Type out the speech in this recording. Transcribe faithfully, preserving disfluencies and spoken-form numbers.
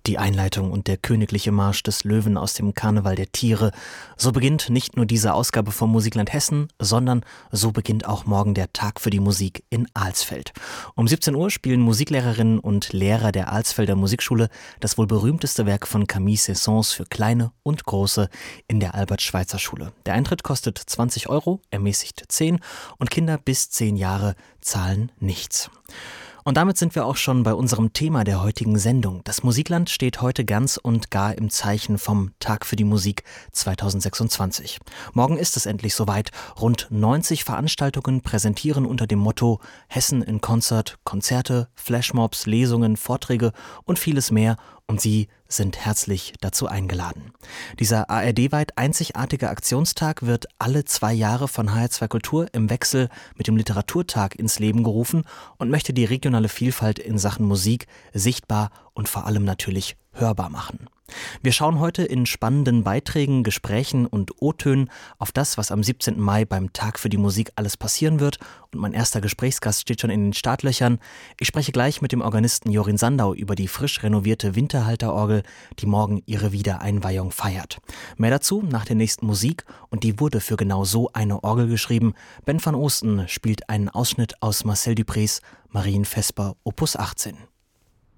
Die Einleitung und der königliche Marsch des Löwen aus dem Karneval der Tiere. So beginnt nicht nur diese Ausgabe vom Musikland Hessen, sondern so beginnt auch morgen der Tag für die Musik in Alsfeld. Um siebzehn Uhr spielen Musiklehrerinnen und Lehrer der Alsfelder Musikschule das wohl berühmteste Werk von Camille Saint-Saëns für Kleine und Große in der Albert-Schweitzer-Schule. Der Eintritt kostet zwanzig Euro, ermäßigt zehn, und Kinder bis zehn Jahre zahlen nichts. Und damit sind wir auch schon bei unserem Thema der heutigen Sendung. Das Musikland steht heute ganz und gar im Zeichen vom Tag für die Musik zweitausendsechsundzwanzig. Morgen ist es endlich soweit. Rund neunzig Veranstaltungen präsentieren unter dem Motto Hessen in Concert Konzerte, Flashmobs, Lesungen, Vorträge und vieles mehr. Und Sie sind herzlich dazu eingeladen. Dieser A R D-weit einzigartige Aktionstag wird alle zwei Jahre von H R zwei Kultur im Wechsel mit dem Literaturtag ins Leben gerufen und möchte die regionale Vielfalt in Sachen Musik sichtbar und vor allem natürlich hörbar machen. Wir schauen heute in spannenden Beiträgen, Gesprächen und O-Tönen auf das, was am siebzehnten Mai beim Tag für die Musik alles passieren wird. Und mein erster Gesprächsgast steht schon in den Startlöchern. Ich spreche gleich mit dem Organisten Jorin Sandau über die frisch renovierte Winterhalterorgel, die morgen ihre Wiedereinweihung feiert. Mehr dazu nach der nächsten Musik, und die wurde für genau so eine Orgel geschrieben. Ben van Oosten spielt einen Ausschnitt aus Marcel Duprés Marienvesper Opus achtzehn.